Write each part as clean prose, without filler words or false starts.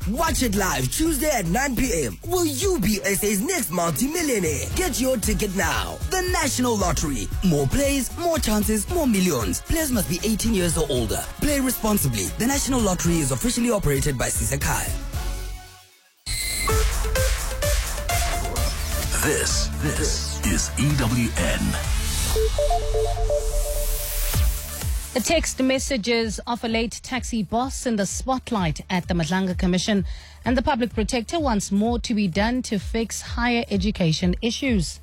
Watch it live Tuesday at 9 p.m. Will you be SA's next multi-millionaire? Get your ticket now. The National Lottery. More plays, more chances, more millions. Players must be 18 years or older. Play responsibly. The National Lottery is officially operated by Sisakai. This is EWN. The text messages of a late taxi boss in the spotlight at the Madlanga Commission, and the Public Protector wants more to be done to fix higher education issues.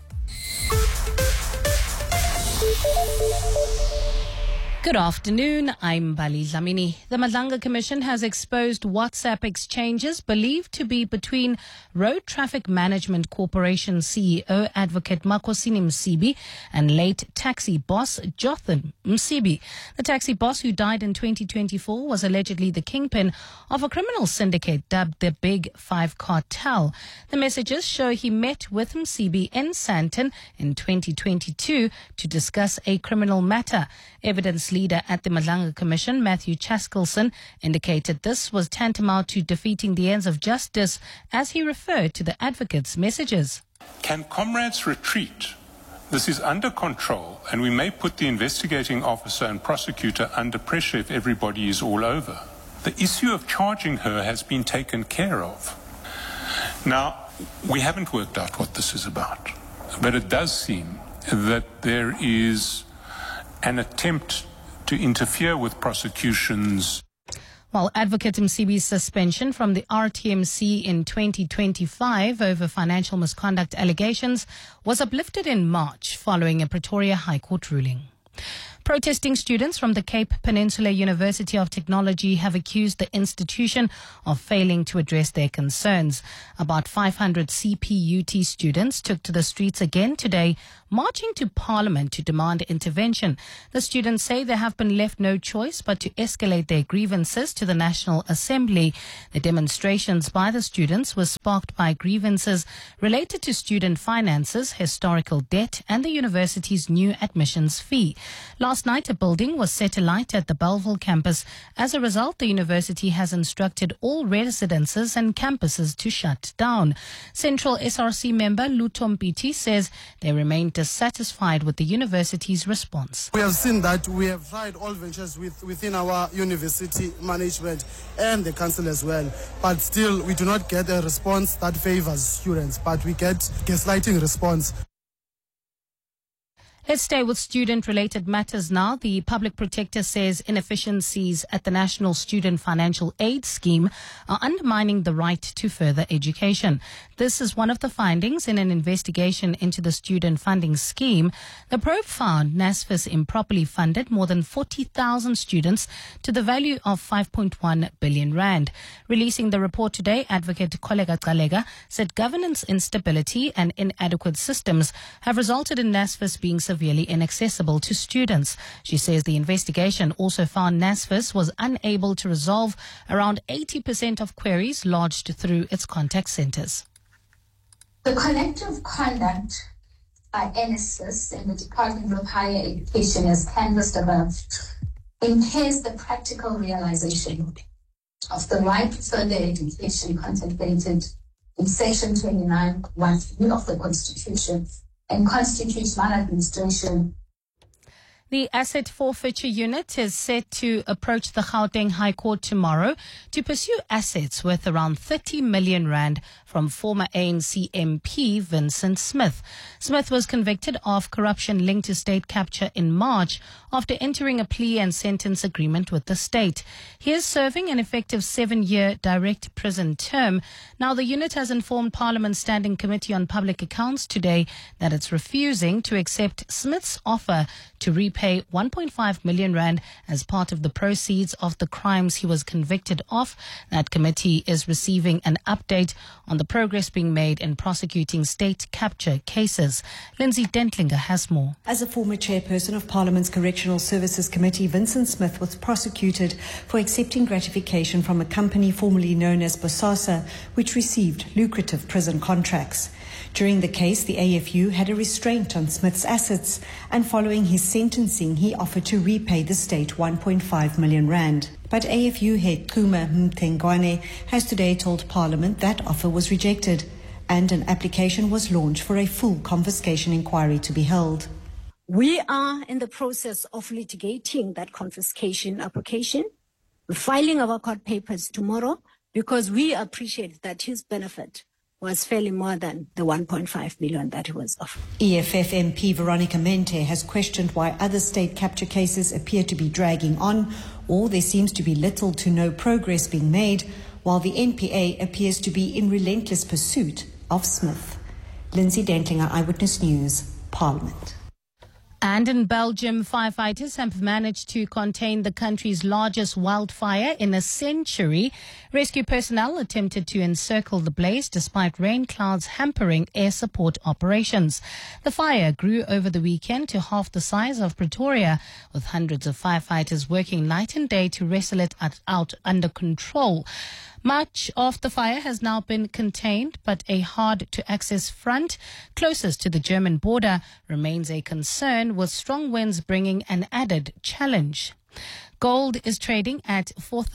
Good afternoon, I'm Bali Dlamini. The Madlanga Commission has exposed WhatsApp exchanges believed to be between Road Traffic Management Corporation CEO Advocate Makosini Msibi and late taxi boss Jotham Msibi. The taxi boss, who died in 2024, was allegedly the kingpin of a criminal syndicate dubbed the Big Five Cartel. The messages show he met with Msibi in Sandton in 2022 to discuss a criminal matter. Evidence leader at the Madlanga Commission, Matthew Chaskelson, indicated this was tantamount to defeating the ends of justice as he referred to the advocate's messages. Can comrades retreat? This is under control, and we may put the investigating officer and prosecutor under pressure if everybody is all over. The issue of charging her has been taken care of. Now, we haven't worked out what this is about, but it does seem that there is an attempt to interfere with prosecutions. While Advocate Msibi's suspension from the RTMC in 2025 over financial misconduct allegations was uplifted in March following a Pretoria High Court ruling. Protesting students from the Cape Peninsula University of Technology have accused the institution of failing to address their concerns. About 500 CPUT students took to the streets again today, marching to Parliament to demand intervention. The students say they have been left no choice but to escalate their grievances to the National Assembly. The demonstrations by the students were sparked by grievances related to student finances, historical debt, and the university's new admissions fee. Last night, a building was set alight at the Bellville campus. As a result, the university has instructed all residences and campuses to shut down. Central SRC member Lutom Piti says they remain dissatisfied with the university's response. We have seen that we have tried all ventures within our university management and the council as well, but still we do not get a response that favors students, but we get gaslighting response. Let's stay with student-related matters now. The Public Protector says inefficiencies at the National Student Financial Aid Scheme are undermining the right to further education. This is one of the findings in an investigation into the student funding scheme. The probe found NSFAS improperly funded more than 40,000 students to the value of 5.1 billion rand. Releasing the report today, Advocate Koleka Kalega said governance instability and inadequate systems have resulted in NSFAS being severely inaccessible to students. She says the investigation also found NSFAS was unable to resolve around 80% of queries lodged through its contact centres. The collective conduct by NSFAS and the Department of Higher Education, as canvassed above, impairs the practical realization of the right to further education contemplated in Section 29(1) of the Constitution and constitutes maladministration. The Asset Forfeiture Unit is set to approach the Gauteng High Court tomorrow to pursue assets worth around 30 million rand from former ANC MP Vincent Smith. Smith was convicted of corruption linked to state capture in March after entering a plea and sentence agreement with the state. He is serving an effective 7-year direct prison term. Now, the unit has informed Parliament's Standing Committee on Public Accounts today that it's refusing to accept Smith's offer to repay 1.5 million rand as part of the proceeds of the crimes he was convicted of. That committee is receiving an update on the progress being made in prosecuting state capture cases. Lindsay Dentlinger has more. As a former chairperson of Parliament's Correctional Services Committee, Vincent Smith was prosecuted for accepting gratification from a company formerly known as Bosasa, which received lucrative prison contracts. During the case, the AFU had a restraint on Smith's assets, and following his sentencing, he offered to repay the state 1.5 million rand. But AFU head Kuma Mthengwane has today told Parliament that offer was rejected and an application was launched for a full confiscation inquiry to be held. We are in the process of litigating that confiscation application. We're filing our court papers tomorrow because we appreciate that his benefit was fairly more than the 1.5 million that he was offered. EFF MP Veronica Mente has questioned why other state capture cases appear to be dragging on, or there seems to be little to no progress being made, while the NPA appears to be in relentless pursuit of Smith. Lindsay Dentlinger, Eyewitness News, Parliament. And in Belgium, firefighters have managed to contain the country's largest wildfire in a century. Rescue personnel attempted to encircle the blaze despite rain clouds hampering air support operations. The fire grew over the weekend to half the size of Pretoria, with hundreds of firefighters working night and day to wrestle it out under control. Much of the fire has now been contained, but a hard-to-access front closest to the German border remains a concern, with strong winds bringing an added challenge. Gold is trading at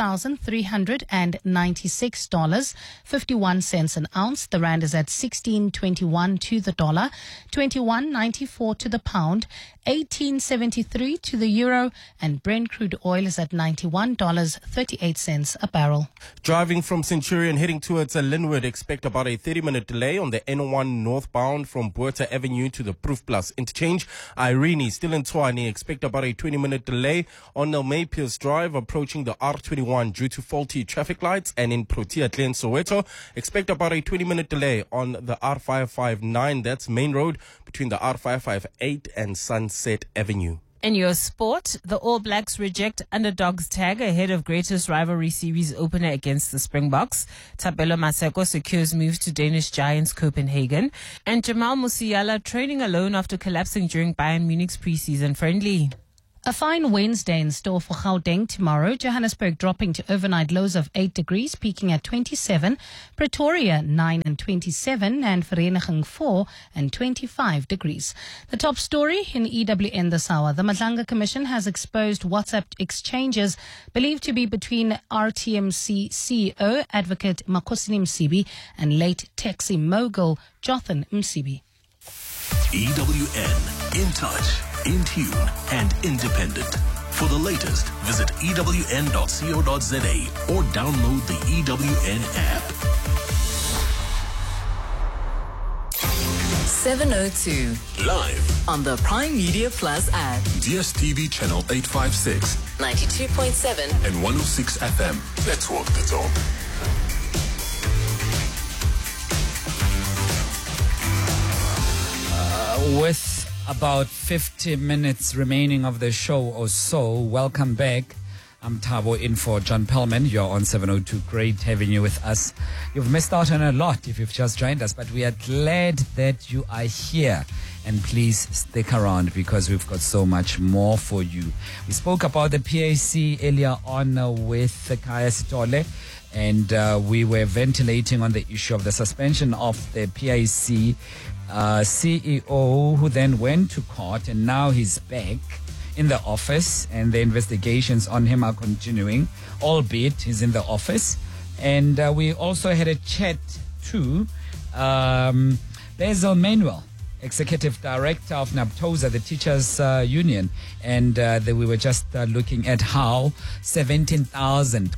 $4,396.51 an ounce. The rand is at 16.21 to the dollar, 21.94 to the pound, 18.73 to the euro, and Brent crude oil is at $91.38 a barrel. Driving from Centurion heading towards Linwood, expect about a 30-minute delay on the N1 northbound from Buerta Avenue to the Proof Plus interchange. Irene still in Tshwane, expect about a 20-minute delay on Pierce Drive approaching the R21 due to faulty traffic lights, and in Protea Glen, Soweto, expect about a 20-minute delay on the R559, that's Main Road, between the R558 and Sunset Avenue. In your sport, the All Blacks reject underdogs tag ahead of greatest rivalry series opener against the Springboks. Thapelo Maseko secures moves to Danish giants Copenhagen. And Jamal Musiala training alone after collapsing during Bayern Munich's pre-season friendly. A fine Wednesday in store for Gauteng tomorrow. Johannesburg dropping to overnight lows of 8 degrees, peaking at 27. Pretoria 9 and 27, and Vereeniging 4 and 25 degrees. The top story in EWN this hour. The Madlanga Commission has exposed WhatsApp exchanges believed to be between RTMC CEO Advocate Makhosini Msibi and late taxi mogul Jotham Msibi. EWN, in touch, in tune, and independent. For the latest, visit ewn.co.za or download the EWN app. 7:02 Live on the Prime Media Plus app. DSTV channel 856, 92.7 and 106 FM. Let's walk the talk. With about 50 minutes remaining of the show or so, welcome back. I'm Thabo in for John Pellman. You're on 702. Great having you with us. You've missed out on a lot if you've just joined us, but we are glad that you are here. And please stick around because we've got so much more for you. We spoke about the PAC earlier on with Kaya Sitole, and we were ventilating on the issue of the suspension of the PAC CEO, who then went to court, and now he's back in the office, and the investigations on him are continuing, albeit he's in the office. And we also had a chat to Basil Manuel, Executive Director of NAPTOSA, the Teachers Union, and we were just looking at how 17,000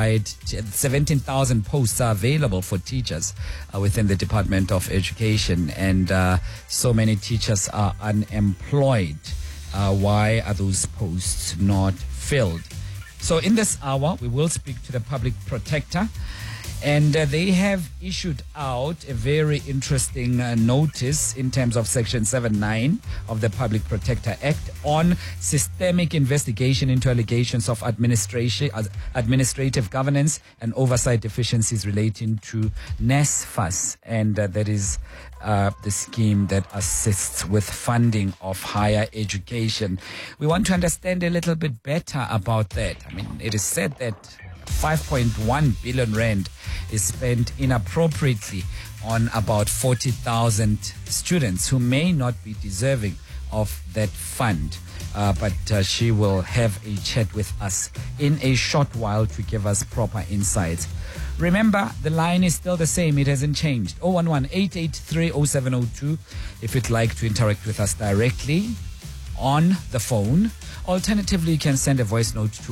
posts are available for teachers within the Department of Education, and so many teachers are unemployed. Why are those posts not filled? So in this hour, we will speak to the Public Protector, and they have issued out a very interesting notice in terms of Section 7(9) of the Public Protector Act on systemic investigation into allegations of administrative governance and oversight deficiencies relating to NSFAS, and that is the scheme that assists with funding of higher education. We want to understand a little bit better about that. I mean, it is said that 5.1 billion rand is spent inappropriately on about 40,000 students who may not be deserving of that fund. but she will have a chat with us in a short while to give us proper insights. Remember, the line is still the same. It hasn't changed. 011-883-0702 if you'd like to interact with us directly on the phone. Alternatively, you can send a voice note to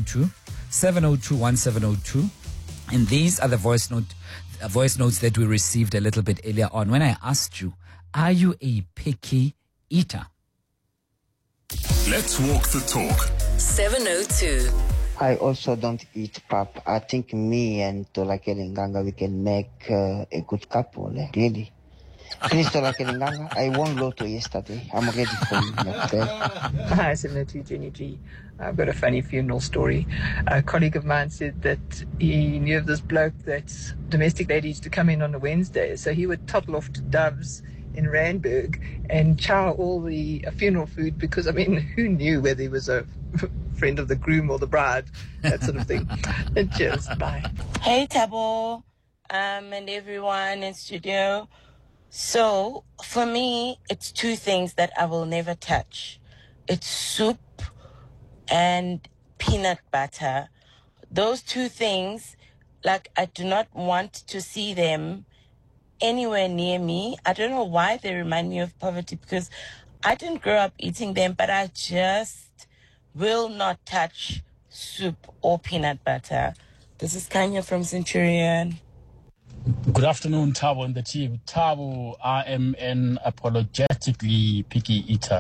072-702-1702. And these are the voice notes that we received a little bit earlier on when I asked you, are you a picky eater? Let's walk the talk. 702. I also don't eat pap. I think me and Tolakeli Nganga, we can make a good couple, really. Please, Tolakeli Nganga, I won Lotto yesterday. I'm ready for you. Hi, 702 Jenny G. I've got a funny funeral story. A colleague of mine said that he knew of this bloke that domestic lady used to come in on a Wednesday, so he would toddle off to Dove's in Randburg and chow all the funeral food because, I mean, who knew whether he was a friend of the groom or the bride, that sort of thing. Cheers, bye. Hey, Tabo, and everyone in studio. So, for me, it's two things that I will never touch. It's soup and peanut butter. Those two things, like, I do not want to see them anywhere near me. I don't know why they remind me of poverty, because I didn't grow up eating them, but I just will not touch soup or peanut butter. This is Kanya from Centurion. Good afternoon, Tabo and the team. Tabo, I am an apologetically picky eater.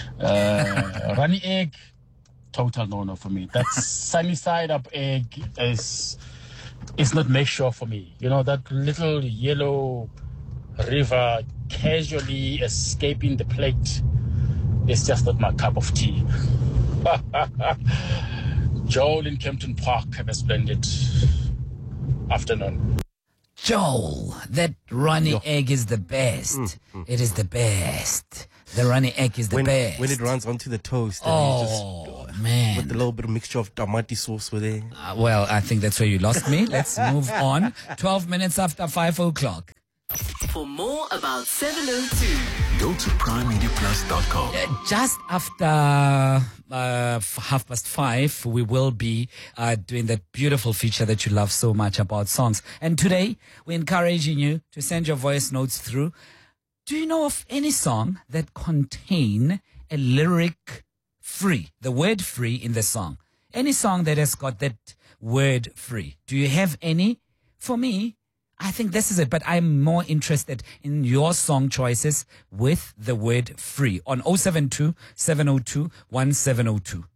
Runny egg, total no-no for me. That sunny side up egg is not make sure for me. You know, that little yellow river casually escaping the plate is just not my cup of tea. Joel in Kempton Park, have a splendid afternoon. Joel, that runny egg is the best. It is the best. The runny egg is the best. When it runs onto the toast. And man. With a little bit of mixture of tomato sauce with it. Well, I think that's where you lost me. Let's move on. 12 minutes after 5 o'clock. For more about 702, go to primemediaplus.com. Just after 5:30, we will be doing that beautiful feature that you love so much about songs. And today, we're encouraging you to send your voice notes through. Do you know of any song that contain a lyric free, the word free in the song? Any song that has got that word free? Do you have any? For me, I think this is it, but I'm more interested in your song choices with the word free on 072 702 1702.